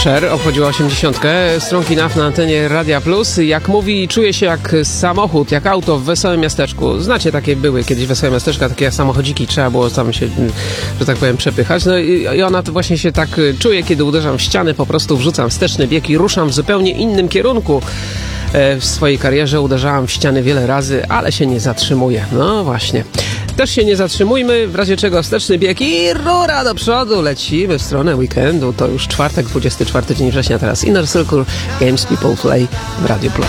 Cher obchodziła 80. Strong Enough na antenie Radia Plus. Jak mówi, czuje się jak samochód, jak auto w Wesołym Miasteczku. Znacie, takie były kiedyś Wesołe Miasteczka, takie samochodziki, trzeba było tam się, że tak powiem, przepychać. No i ona to właśnie się tak czuje, kiedy uderzam w ściany, po prostu wrzucam wsteczny bieg i ruszam w zupełnie innym kierunku. W swojej karierze uderzałam w ściany wiele razy, ale się nie zatrzymuję. No właśnie. Też się nie zatrzymujmy, w razie czego wsteczny bieg i rura do przodu. Lecimy w stronę weekendu. To już czwartek, 24 dzień września. Teraz Inner Circle, Games People Play w Radio Plus.